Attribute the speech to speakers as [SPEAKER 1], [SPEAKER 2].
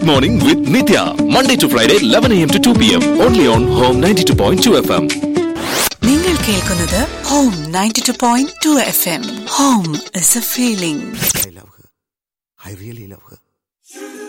[SPEAKER 1] Morning with Nitya. Monday to Friday, 11 a.m. to 2 p.m. Only on Home 92.2 FM.
[SPEAKER 2] നിങ്ങൾ കേൾക്കുന്നത് Home 92.2 FM. Home is a feeling.
[SPEAKER 3] I love her. I really love her.